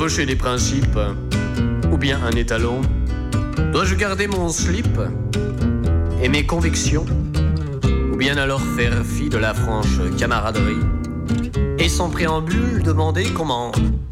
chevaucher des principes ou bien un étalon? Dois-je garder mon slip et mes convictions ou bien alors faire fi de la franche camaraderie et sans préambule demander comment